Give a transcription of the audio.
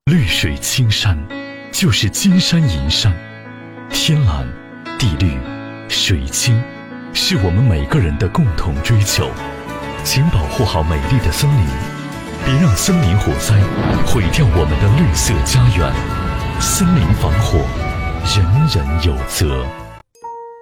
绿水青山就是金山银山，天蓝地绿水清是我们每个人的共同追求。请保护好美丽的森林，别让森林火灾毁掉我们的绿色家园。森林防火，人人有责。